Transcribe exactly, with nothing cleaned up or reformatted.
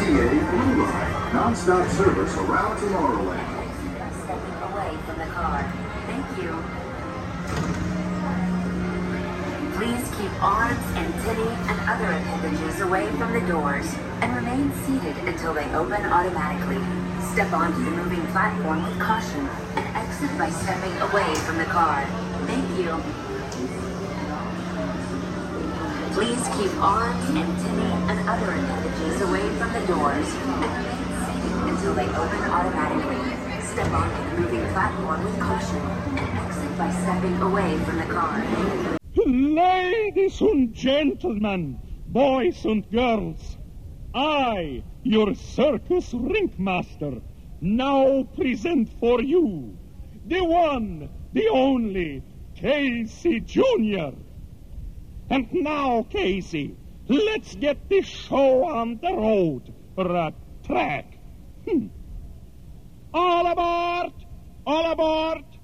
A Blue Line, non-stop service around Tomorrowland. Stepping away from the car. Thank you. Please keep arms, antennae, and other appendages away from the doors and remain seated until they open automatically. Step onto the moving platform with caution and exit by stepping away from the car. Thank you. Please keep arms, antennae, and other appendages away from the doors and remain seated until they open automatically. Step onto the moving platform with caution and exit by stepping away from the car. Ladies and gentlemen, boys and girls, I, your circus ringmaster, now present for you the one, the only, Casey Junior And now, Casey, let's get the show on the road, or a track. Hmm. All aboard! All aboard!